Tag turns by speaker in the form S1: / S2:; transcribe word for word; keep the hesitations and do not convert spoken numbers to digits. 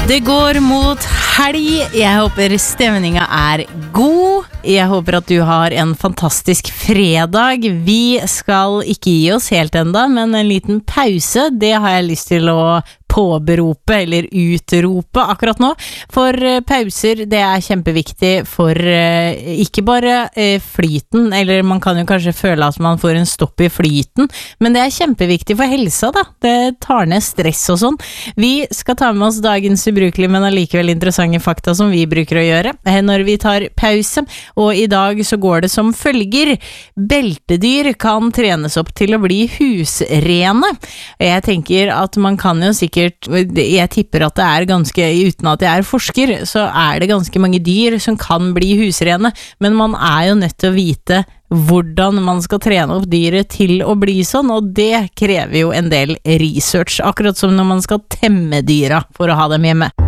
S1: Det går mot helg. Jeg håper stemningen er god. Jeg håper at du har en fantastisk fredag. Vi skal ikke gi oss helt enda, men en liten pause, det har jeg lyst til å påberope eller utrope akkurat nå. For pauser, det er kjempeviktig for uh, ikke bare uh, flyten, eller man kan jo kanskje føle at man får en stopp i flyten, men det er kjempeviktig for helsa da. Det tar ned stress og sånn. Vi skal ta med oss dagens ubrukelige, men allikevel interessante fakta som vi bruker å gjøre når vi tar pause, og i dag så går det som følger. Beltedyr kan trenes opp til å bli husrene. Jeg tenker at man kan jo sikkert jeg tipper at det er ganske, uten at jeg er forsker, så er det ganske mange dyr som kan bli husrene, men man er jo nødt til å vite hvordan man skal trene opp dyret til å bli sånn, og det krever jo en del research, akkurat som når man skal temme dyra for å ha dem hjemme.